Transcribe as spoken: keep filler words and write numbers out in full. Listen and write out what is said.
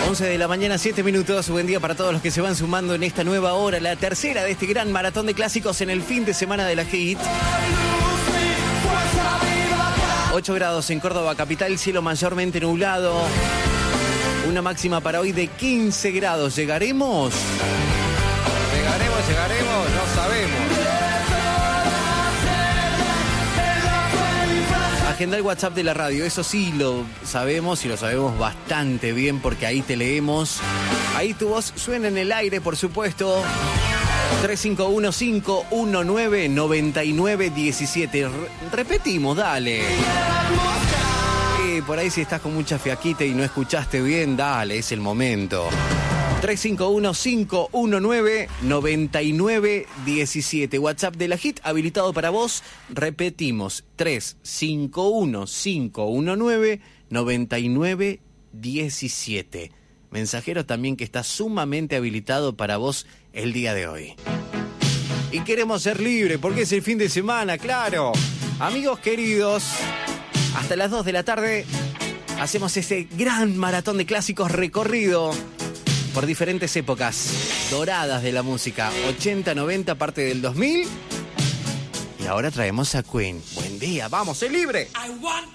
once de la mañana, siete minutos. Buen día para todos los que se van sumando en esta nueva hora, la tercera de este gran maratón de clásicos en el fin de semana de la Hit. ocho grados en Córdoba capital, cielo mayormente nublado. Una máxima para hoy de quince grados. ¿Llegaremos? ¿Llegaremos, llegaremos? No sabemos. Agenda el WhatsApp de la radio, eso sí lo sabemos y lo sabemos bastante bien porque ahí te leemos. Ahí tu voz suena en el aire, por supuesto. tres cinco uno, cinco uno nueve, nueve nueve uno siete. Re- repetimos, dale. Eh, por ahí si estás con mucha fiaquita y no escuchaste bien, dale, es el momento. tres cinco uno, cinco uno nueve, nueve nueve uno siete. WhatsApp de la Hit habilitado para vos. Repetimos, tres cinco uno, cinco uno nueve, nueve nueve uno siete. Mensajero también que está sumamente habilitado para vos el día de hoy. Y queremos ser libres porque es el fin de semana, claro. Amigos queridos, hasta las dos de la tarde hacemos ese gran maratón de clásicos recorrido por diferentes épocas doradas de la música, ochenta, noventa, parte del dos mil. Y ahora traemos a Queen. Buen día, vamos, sé libre. I want